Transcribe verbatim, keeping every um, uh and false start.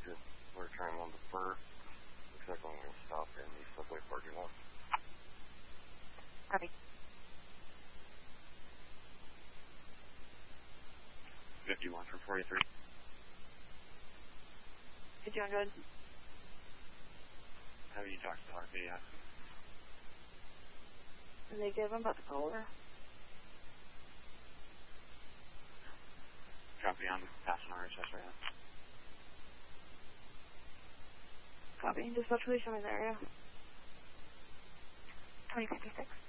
just, we're trying on the fur. Looks like we're going to stop in the subway parking lot. Copy. fifty-one from forty-three. fifty-one, good. How do you talk to R P, yeah? Did they give them about the caller? Copy on passing R H S right now. Copy. Dispatch police, I'm in the area. twenty fifty-six.